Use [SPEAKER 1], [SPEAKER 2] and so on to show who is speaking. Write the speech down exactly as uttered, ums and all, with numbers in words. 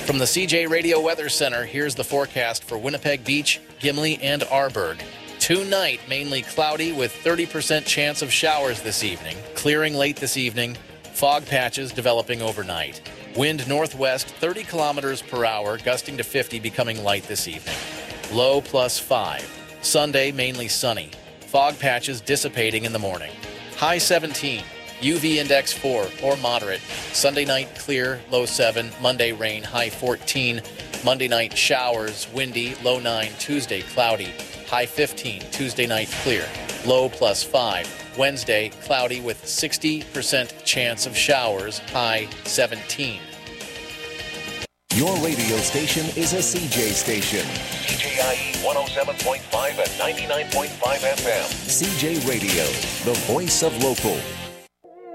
[SPEAKER 1] From the C J Radio Weather Center, here's the forecast for Winnipeg Beach, Gimli, and Arborg. Tonight, mainly cloudy with thirty percent chance of showers this evening. Clearing late this evening. Fog patches developing overnight. Wind northwest thirty kilometers per hour, gusting to fifty, becoming light this evening. Low plus five. Sunday, mainly sunny. Fog patches dissipating in the morning. High seventeen. U V index four or moderate. Sunday night clear, low seven. Monday rain, high fourteen. Monday night showers, windy, low nine. Tuesday cloudy, high fifteen. Tuesday night clear, low plus five. Wednesday cloudy with sixty percent chance of showers, high seventeen.
[SPEAKER 2] Your radio station is a C J station.
[SPEAKER 3] C J I E one oh seven point five and ninety-nine point five F M.
[SPEAKER 2] C J Radio, the voice of local.